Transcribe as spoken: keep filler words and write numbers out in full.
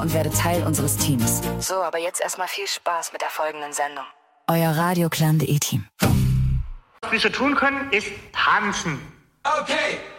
und werde Teil unseres Teams. So, aber jetzt erstmal viel Spaß mit der folgenden Sendung. Euer Radio Clan.de Team. Was wir so tun können, ist tanzen. Okay.